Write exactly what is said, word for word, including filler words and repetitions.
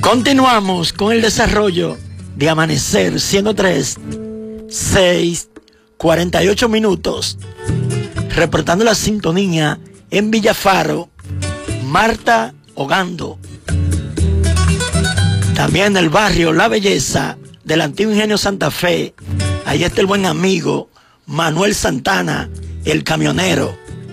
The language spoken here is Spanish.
Continuamos con el desarrollo de Amanecer ciento tres, seis, cuarenta y ocho minutos. Reportando la sintonía en Villafaro, Marta Ogando. También en el barrio La Belleza del antiguo Ingenio Santa Fe. Ahí está el buen amigo Manuel Santana, el camionero.